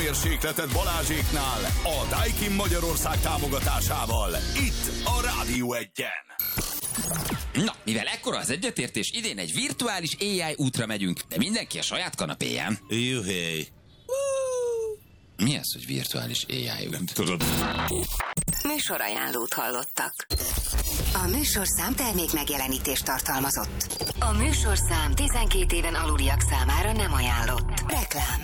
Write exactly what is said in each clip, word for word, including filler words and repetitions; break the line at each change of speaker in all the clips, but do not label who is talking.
hőmérsékletet Balázséknál a Daikin Magyarország támogatásával itt a Rádió Egyen.
Na, mivel ekkora az egyetértés, idén egy virtuális á i útra megyünk, de mindenki a saját kanapéján.
Juhé.
Mi az, hogy virtuális á i út?
Nem tudod.
Műsorajánlót hallottak. A műsorszám termék megjelenítést tartalmazott. A műsorszám tizenkét éven aluliak számára nem ajánlott. Reklám.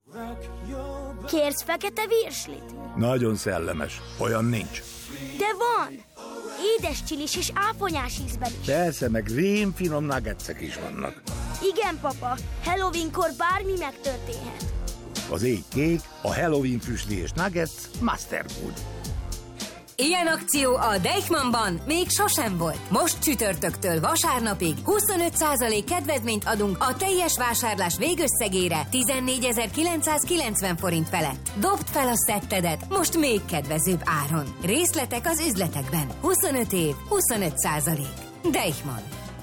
Kérsz fekete virslit?
Nagyon szellemes. Olyan nincs.
De van! Édes csilis és áfonyás ízben is.
Persze, meg rémfinom nuggetsek is vannak.
Igen, papa. Halloweenkor bármi megtörténhet.
Az ég kék, a Halloween füstli és nuggets Master Food.
Ilyen akció a Deichmannban még sosem volt. Most csütörtöktől vasárnapig huszonöt százalék kedvezményt adunk a teljes vásárlás végösszegére tizennégyezer-kilencszázkilencven forint felett. Dobd fel a szettedet most még kedvezőbb áron. Részletek az üzletekben. huszonöt év, huszonöt százalék. Deichmann.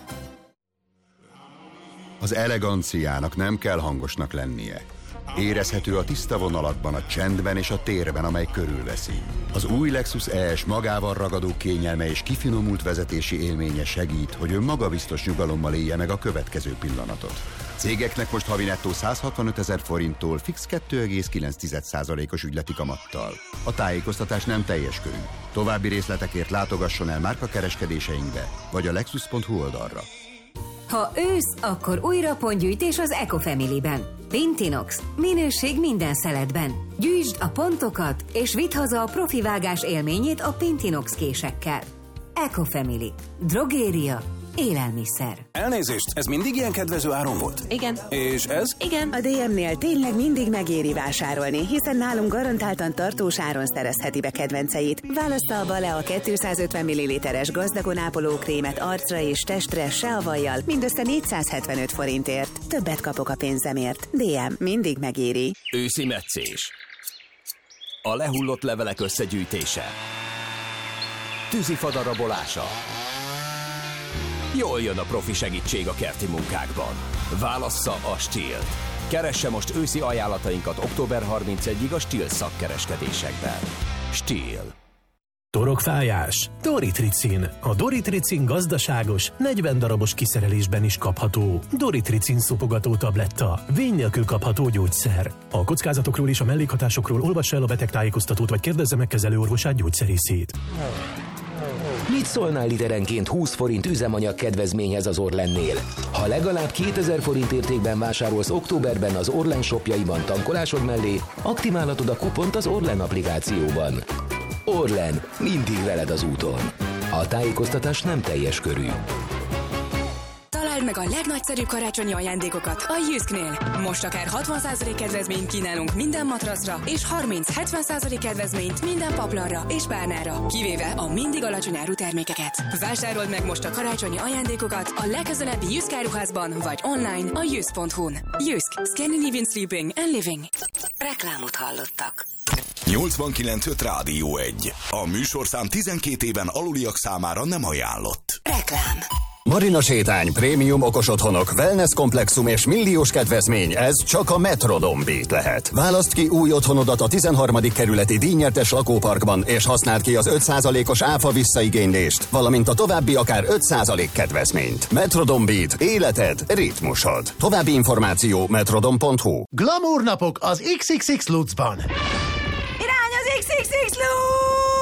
Az eleganciának nem kell hangosnak lennie. Érezhető a tiszta vonalakban, a csendben és a térben, amely körülveszi. Az új Lexus E S magával ragadó kényelme és kifinomult vezetési élménye segít, hogy ön magabiztos nyugalommal élje meg a következő pillanatot. Cégeknek most havi nettó száz hatvanöt ezer forinttól fix kettő egész kilenc százalékos ügyleti kamattal. A tájékoztatás nem teljes körű. További részletekért látogasson el márkakereskedéseinkbe, vagy a lexus pont hu oldalra.
Ha ősz, akkor újra pontgyűjtés az Ecofamily-ben. Pintinox. Minőség minden szeletben. Gyűjtsd a pontokat, és vidd haza a profi vágás élményét a Pintinox késekkel. Ecofamily. Drogéria. Élelmiszer.
Elnézést, ez mindig ilyen kedvező áron volt?
Igen.
És ez?
Igen.
A dé em-nél tényleg mindig megéri vásárolni, hiszen nálunk garantáltan tartós áron szerezheti be kedvenceit. Válassza a Balea kétszázötven milliliteres gazdagon ápoló krémet arcra és testre se a vajjal, mindössze négyszázhetvenöt forintért. Többet kapok a pénzemért. dé em mindig megéri.
Őszi metszés. A lehullott levelek összegyűjtése. Tűzifa darabolása. Jól jön a profi segítség a kerti munkákban. Válassza a Stihl-t. Keresse most őszi ajánlatainkat október harmincegyedikéig a Stihl szakkereskedésekben. Stihl.
Torokfájás? Doritricin. A Doritricin gazdaságos, negyven darabos kiszerelésben is kapható. Doritricin szopogató tabletta. Vény nélkül kapható gyógyszer. A kockázatokról és a mellékhatásokról olvassa el a betegtájékoztatót, vagy kérdezze meg kezelőorvosát, gyógyszerészét.
Mit szólnál literenként húsz forint üzemanyag kedvezményhez az Orlennél? Ha legalább kétezer forint értékben vásárolsz októberben az Orlen shopjaiban tankolásod mellé, aktiválhatod a kupont az Orlen applikációban. Orlen, mindig veled az úton. A tájékoztatás nem teljes körű.
Találd meg a legnagyszerűbb karácsonyi ajándékokat a Jysknél. Most akár hatvan százalék kedvezményt kínálunk minden matracra, és harminc-hetven százalék kedvezményt minden paplanra és párnára, kivéve a mindig alacsony áru termékeket. Vásárold meg most a karácsonyi ajándékokat a legközelebbi Jysk áruházban, vagy online a jysk pont hu-n. Jysk. Scandinavian Sleeping and Living.
Reklámot hallottak.
nyolcvankilenc öt Rádió egy. A műsorszám tizenkét éven aluliak számára nem ajánlott.
Reklám.
Marina sétány, prémium okos otthonok, wellness komplexum és milliós kedvezmény, ez csak a Metrodon Beat lehet. Válaszd ki új otthonodat a tizenharmadik kerületi díjnyertes lakóparkban, és használd ki az öt százalékos áfa visszaigénylést, valamint a további akár öt százalék kedvezményt. Metrodon Beat. Életed, ritmusod. További információ metrodon pont hu.
Glamour napok az iksz iksz iksz Lutzban.
Irány az iksz iksz iksz Lutz!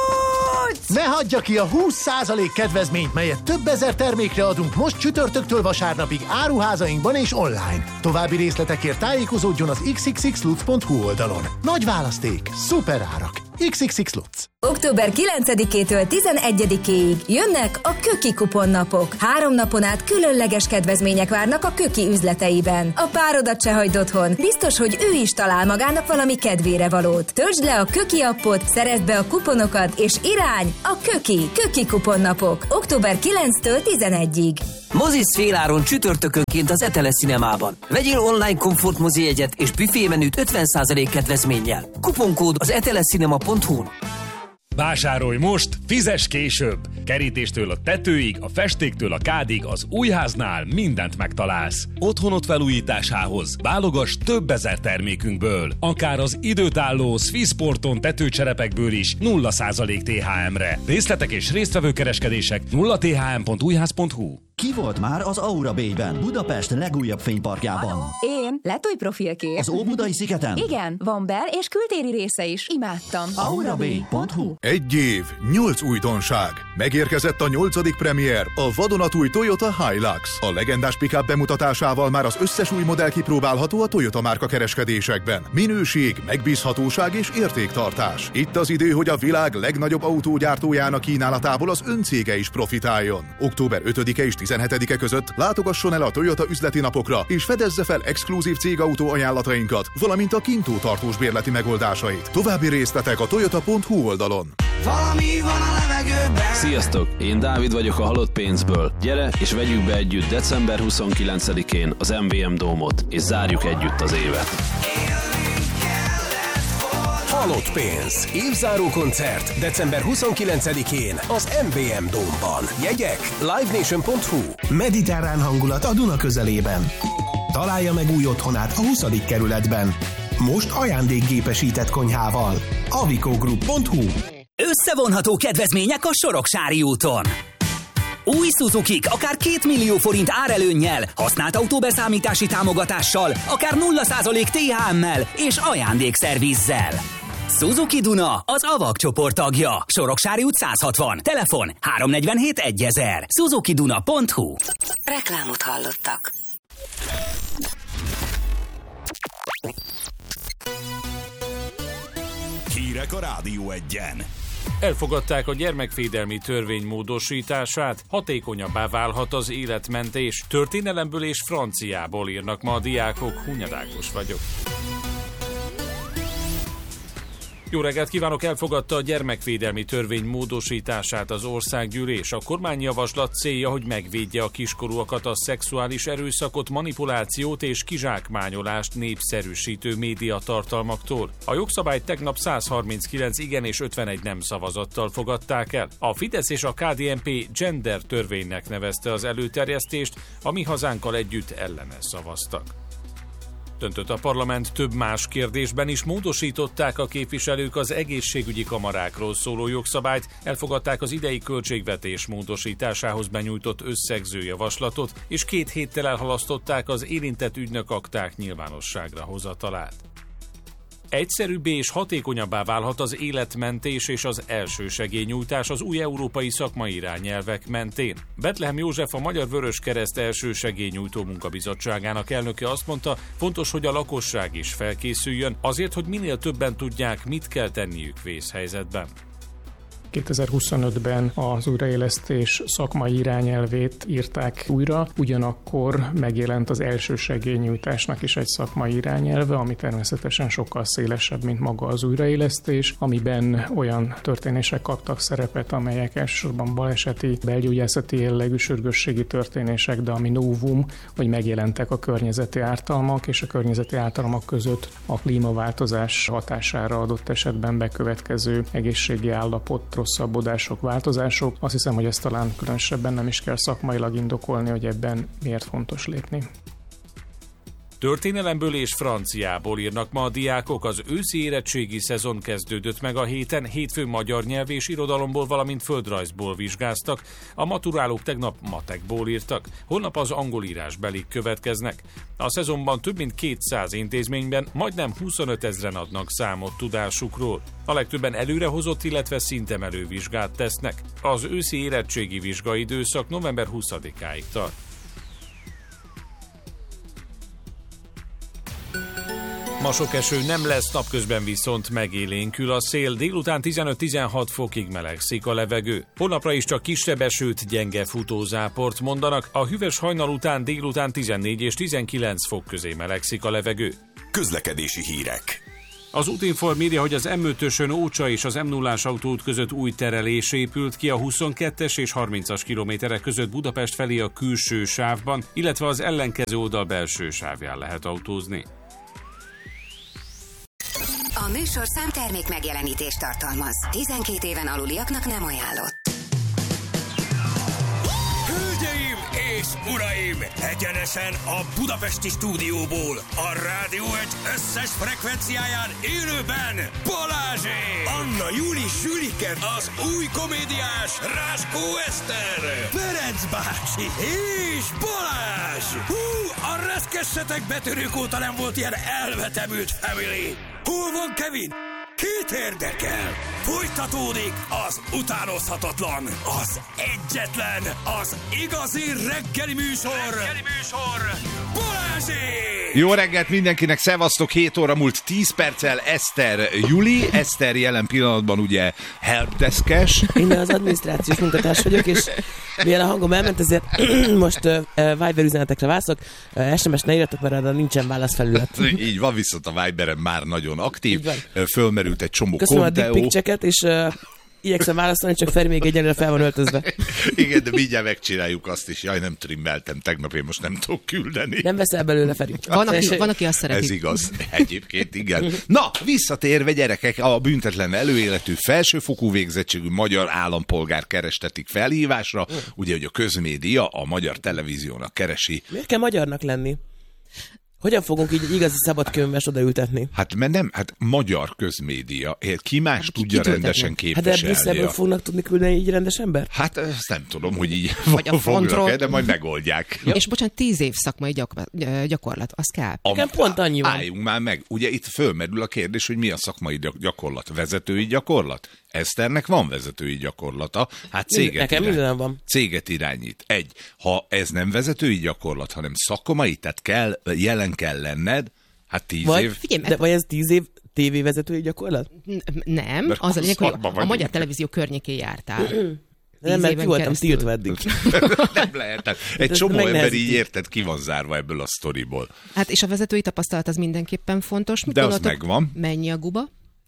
Ne hagyja ki a húsz százalék kedvezményt, melyet több ezer termékre adunk most csütörtöktől vasárnapig áruházainkban és online. További részletekért tájékozódjon az iksz iksz iksz lutz pont hu oldalon. Nagy választék, szuper árak. iksz iksz iksz Lutz.
október kilencedikétől tizenegyedikéig jönnek a Köki kuponnapok. Három napon át különleges kedvezmények várnak a Köki üzleteiben. A párodat se hagyd otthon. Biztos, hogy ő is talál magának valami kedvére valót. Töltsd le a Köki appot, szerezd be a kuponokat, és irány a Köki. Köki kuponnapok. október kilencedikétől tizenegyedikéig.
Mozisz féláron csütörtökönként az Etele Cinemában. Vegyél online komfort mozi jegyet és büfémenüt ötven százalék kedvezménnyel. Kuponkód az etelecinema pont hu-n.
Vásárolj most, fizess később! Kerítéstől a tetőig, a festéktől a kádig az Újháznál mindent megtalálsz. Otthonod felújításához válogass több ezer termékünkből. Akár az időtálló Swissporton tetőcserepekből is nulla százalék té há em-re. Részletek és résztvevőkereskedések nulla t h m pont újház pont h u.
Ki volt már az Aura Bay-ben, Budapest legújabb fényparkjában?
Én, letúj profilkép.
Az Óbudai szigeten?
Igen, van bel- és kültéri része is. Imádtam.
aura bay pont h u.
Egy év, nyolc újdonság. Megérkezett a nyolcadik premier, a vadonatúj Toyota Hilux. A legendás pick-up bemutatásával már az összes új modell kipróbálható a Toyota márka kereskedésekben. Minőség, megbízhatóság és értéktartás. Itt az idő, hogy a világ legnagyobb autógyártójának kínálatából az öncége is profitáljon. október ötödike és tizenhetedike között látogasson el a Toyota üzleti napokra, és fedezze fel exkluzív cégautó ajánlatainkat, valamint a kintó tartós bérleti megoldásait. További részletek a toyota pont h u oldalon.
Valami van a levegőben. Sziasztok, én Dávid vagyok a Halott pénzből. Gyere és vegyük be együtt december huszonkilencedikén az em vé em Dómot, és zárjuk együtt az évet.
Halott pénz. Évzáró koncert december huszonkilencedikén az em vé em Dómban. Jegyek live nation pont h u.
Mediterrán hangulat a Duna közelében. Találja meg új otthonát a huszadik kerületben. Most ajándékgépesített konyhával. avicogroup pont h u.
Összevonható kedvezmények a Soroksári úton. Új Suzukik akár két millió forint árelőnnyel, használt autóbeszámítási támogatással, akár nulla százalék té há em-mel és ajándékszervizzel. Suzuki Duna az AVAG csoport tagja. Soroksári út száz hatvan. Telefon háromszáznegyvenhét egyezer. suzuki duna pont h u.
Reklámot hallottak.
Hírek a Rádió Egyen.
Elfogadták a gyermekvédelmi törvény módosítását, hatékonyabbá válhat az életmentés. Történelemből és franciából írnak ma a diákok, Hunyadákos vagyok. Jó reggelt kívánok! Elfogadta a gyermekvédelmi törvény módosítását az országgyűlés. A kormányjavaslat célja, hogy megvédje a kiskorúakat a szexuális erőszakot, manipulációt és kizsákmányolást népszerűsítő médiatartalmaktól. A jogszabályt tegnap száz harminckilenc igen és ötvenegy nem szavazattal fogadták el. A Fidesz és a ká dé en pé gender törvénynek nevezte az előterjesztést, a Mi Hazánkkal együtt ellene szavaztak. Döntött a parlament több más kérdésben is, módosították a képviselők az egészségügyi kamarákról szóló jogszabályt, elfogadták az idei költségvetés módosításához benyújtott összegző javaslatot, és két héttel elhalasztották az érintett ügynök akták nyilvánosságra hozatalát. Egyszerűbbé és hatékonyabbá válhat az életmentés és az elsősegélynyújtás az új európai szakmai irányelvek mentén. Bethlehem József, a Magyar Vöröskereszt elsősegélynyújtó munkabizottságának elnöke azt mondta, fontos, hogy a lakosság is felkészüljön, azért, hogy minél többen tudják, mit kell tenniük vészhelyzetben.
kétezer-huszonötben az újraélesztés szakmai irányelvét írták újra, ugyanakkor megjelent az elsősegélynyújtásnak is egy szakmai irányelve, ami természetesen sokkal szélesebb, mint maga az újraélesztés, amiben olyan történések kaptak szerepet, amelyek elsősorban baleseti, belgyógyászati jellegű sürgősségi történések, de ami novum, hogy megjelentek a környezeti ártalmak, és a környezeti ártalmak között a klímaváltozás hatására adott esetben bekövetkező egészségi állapot, rosszabbodások, változások. Azt hiszem, hogy ezt talán különösebben nem is kell szakmailag indokolni, hogy ebben miért fontos lépni.
Történelemből és franciából írnak ma a diákok, az őszi érettségi szezon kezdődött meg a héten, hétfőn magyar nyelv és irodalomból, valamint földrajzból vizsgáztak, a maturálók tegnap matekból írtak, holnap az angol írásbelik következnek. A szezonban több mint kétszáz intézményben majdnem huszonöt ezren adnak számot tudásukról. A legtöbben előrehozott, illetve szintemelő vizsgát tesznek. Az őszi érettségi vizsgaidőszak november huszadikáig tart. Ma sok eső nem lesz, napközben viszont megélénkül a szél, délután tizenöt-tizenhat fokig melegszik a levegő. Holnapra is csak kisebb esőt, gyenge futózáport mondanak, a hűvös hajnal után délután tizennégy és tizenkilenc fok közé melegszik a levegő.
Közlekedési hírek.
Az Útinform írja, hogy az em ötösön Ócsa és az em nullás autóút között új terelés épült ki a huszonkettes és harmincas kilométerek között Budapest felé a külső sávban, illetve az ellenkező oldal belső sávján lehet autózni.
A műsorszám termék megjelenítést tartalmaz. tizenkét éven aluliaknak nem ajánlott.
és uraim, egyenesen a budapesti stúdióból, a Rádió egy összes frekvenciáján élőben Balázsék! Anna Júli Sülike, az új komédiás Ráskó Eszter, Ferenc bácsi és Balázs! Hú, a reszkessetek betörők óta nem volt ilyen elvetemült family! Hol van Kevin? Két érdekel! Folytatódik az utánozhatatlan, az egyetlen, az igazi reggeli műsor! Reggeli műsor! Balázsék!
Jó reggelt mindenkinek, szevasztok, hét óra múlt tíz perccel Eszter Juli. Eszter jelen pillanatban ugye helpdeskes.
Én az adminisztrációs munkatárs vagyok, és milyen a hangom elment, ezért most uh, Viber üzenetekre válaszok. Uh, es em es ne írjatok, mert arra nincsen válaszfelület.
Így van, viszont a Viberen már nagyon aktív. Fölmerült egy csomó
Köszönöm
konteó.
a dickpicseket, és uh, igyekszem válaszolni, csak Feri még egyenlőre fel van öltözve.
Igen, de mindjárt megcsináljuk azt is. Jaj, nem trimmeltem tegnap, én most nem tudok küldeni.
Nem veszel belőle, Feri.
Van, aki, van, aki azt szereti.
Ez igaz. Egyébként igen. Na, visszatérve gyerekek, a büntetlen előéletű felsőfokú végzettségű magyar állampolgár kerestetik felhívásra. Ugye, hogy a közmédia a magyar televíziónak keresi.
Miért kell magyarnak lenni? Hogyan fogunk így igazi szabadkönyves odaültetni?
Hát mert nem, hát magyar közmédia. Ki más hát, tudja ki rendesen képviselni?
Hát de Brüsszelből fognak tudni küldeni így rendes ember?
Hát ezt nem tudom, hogy így
vagy a
fognak, de majd megoldják.
Ja. És bocsánat, tíz év szakmai gyak- gyakorlat, az kell.
Igen, pont annyi van.
Álljunk már meg. Ugye itt fölmerül a kérdés, hogy mi a szakmai gyakorlat. Vezetői gyakorlat? Eszternek van vezetői gyakorlata. Hát céget,
Nekem
irány...
van.
céget irányít. Egy, ha ez nem vezetői gyakorlat, hanem szakmai, tehát kell, jelen kell lenned, hát tíz
vagy,
év.
Figyelj, de vagy ez tíz év tévévezetői gyakorlat?
Nem, mert az a lényeg, hogy a, a magyar televízió környékén jártál.
Nem, mert ki voltam tiltva eddig.
Nem lehet. Egy
ez
csomó ember így érted, ki van zárva ebből a sztoriból.
Hát és a vezetői tapasztalat az mindenképpen fontos. Mit
de az
gondoltok,
megvan.
Mennyi a guba?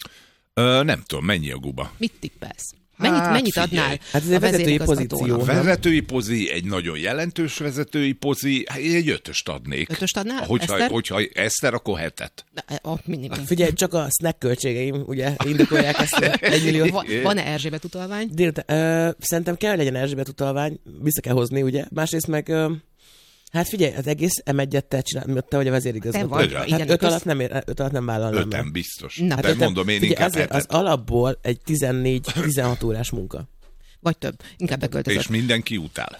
Ö, nem tudom, mennyi a guba.
Mit tippelsz? Mennyit,
hát,
mennyit
figyelj.
adnál
hát ez a vezetői pozíció.
A vezetői pozi, egy nagyon jelentős vezetői pozi, egy ötöst adnék.
Ötöst adnál?
Hogyha
Eszter?
Hogyha Eszter, akkor hetet.
De, oh, minimum.
Figyelj, csak a snack költségeim, ugye, indokolják ezt egy millió.
Va, van-e Erzsébet utalvány?
Délte, ö, szerintem kell legyen Erzsébet utalvány, vissza kell hozni, ugye. Másrészt meg... Ö, Hát figyelj, az egész em egyet te csinálni, te vagy a vezérigazgató.
Te vagy,
hát
igen,
öt alatt nem, ér, öt alatt nem vállalnám.
Öten biztos.
Na,
de mondom én
figyelj,
inkább
azért
hetet.
az alapból egy tizennégy-tizenhat órás munka.
Vagy több. Inkább beköltözött.
És mindenki utál.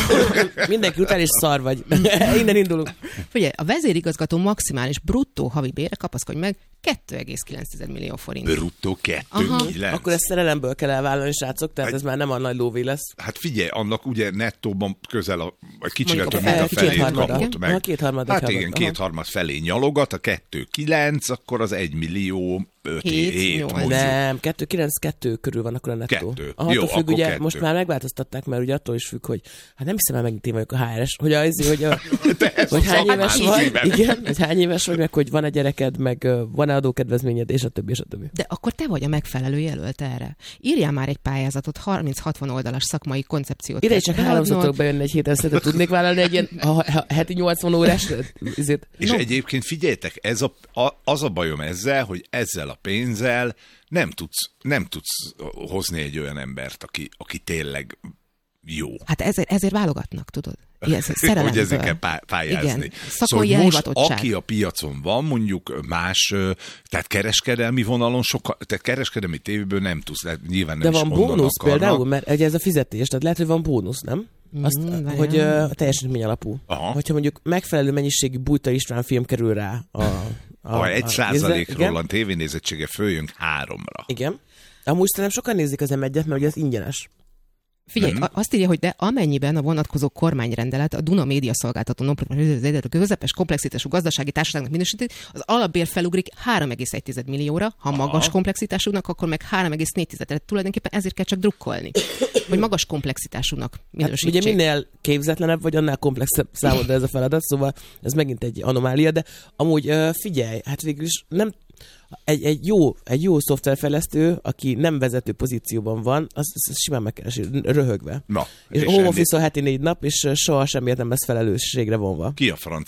Mindenki utál, és szar vagy. Innen indulunk.
Figyelj, a vezérigazgató maximális bruttó havi bére, kapaszkodj meg, kettő egész kilenc millió forint.
Bruttó kettő kilenc.
Akkor ezt szerelemből kell elvállalni, srácok, tehát hát, ez már nem a nagy lóvé lesz.
Hát figyelj, annak ugye nettóban közel a, vagy kicsivel több,
a
mint a felét
kétharmada.
kapott meg.
Aha, kétharmada
hát
kapott.
igen, kétharmad felé nyalogat, a kettő kilenc, akkor az egy millió öt hét.
Nem, kettő kilenc kettő körül van akkor a nettó.
Kettő.
Aha,
Jó,
függ,
akkor
ugye,
kettő.
most már megváltoztatták, mert ugye attól is függ, hogy hát nem hiszem, hogy megint én vagyok a há er es, hogy, az, hogy, a, hogy hány éves vagy, igen, hogy hány éves vagy, meg hogy van-e gyereked, meg uh, van-e adókedvezményed, és a többi, és a többi.
De akkor te vagy a megfelelő jelölt erre. Írjál már egy pályázatot, harminc-hatvan oldalas szakmai koncepciót.
Ide csak háromszor bejönni egy héten, szerintem tudnék vállalni egy ilyen a, a, heti nyolcvan órás izét.
És no. Egyébként figyeljetek, ez a, a, az a bajom ezzel, hogy ezzel a pénzzel nem tudsz, nem tudsz hozni egy olyan embert, aki, aki tényleg jó.
Hát ezért, ezért válogatnak, tudod? Ez,
hogy ezért kell pá- pályázni.
Igen. Szakmai
szóval most,
elhivatottság.
aki a piacon van, mondjuk más, tehát kereskedelmi vonalon, sokkal, tehát kereskedelmi tévéből nem tudsz, nyilván nem
de
is
van bónusz
akarnak.
például, mert ez a fizetés, tehát lehet, hogy van bónusz, nem? Azt, mm, hogy uh, teljesítmény alapú. Aha. Hogyha mondjuk megfelelő mennyiségű Bújta István film kerül rá a... a
ha egy százalékról
a,
a tévénézettsége följön háromra.
Igen. Amúgy szerintem sokan nézik az em egyet, mert ugye az ingyenes.
Figyelj, nem. Azt írja, hogy de amennyiben a vonatkozó kormányrendelet a Duna média szolgáltató közepes komplexitású gazdasági társaságnak minősíti, az alapbér felugrik három egész egy millióra, ha Aha. magas komplexitásúnak, akkor meg három egész négy. Tehát tulajdonképpen ezért kell csak drukkolni, hogy magas komplexitásúnak minősítsék.
Hát ugye minél képzetlenebb vagy, annál komplexebb számodra ez a feladat, szóval ez megint egy anomália, de amúgy figyelj, hát végül is nem Egy, egy, jó, egy jó szoftverfejlesztő, aki nem vezető pozícióban van, az, az simán megkeresi, röhögve.
Na,
és, és home office heti négy nap, és soha semmiért nem lesz felelősségre vonva.
Ki a franc